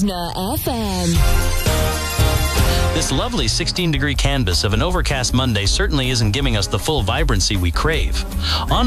Listener FM. This lovely 16-degree canvas of an overcast Monday certainly isn't giving us the full vibrancy we crave. On